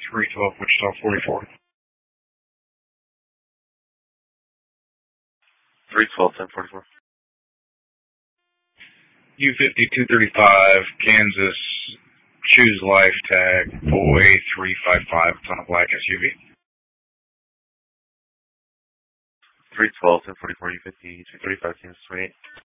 312 Wichita 44. 312 1044. U5235 Kansas. Choose life tag. Boy 355. It's on a black SUV. 312 1044 U50 235 Kansas 28.